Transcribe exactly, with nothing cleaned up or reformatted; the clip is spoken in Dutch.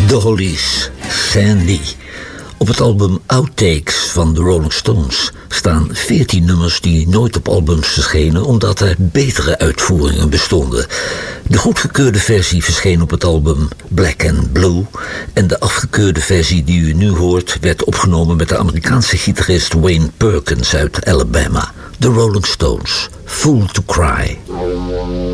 Hollies, Sandy. Op het album Outtakes van de Rolling Stones staan veertien nummers die nooit op albums verschenen omdat er betere uitvoeringen bestonden. De goedgekeurde versie verscheen op het album Black and Blue en de afgekeurde versie die u nu hoort werd opgenomen met de Amerikaanse gitarist Wayne Perkins uit Alabama. De Rolling Stones, Fool to Cry.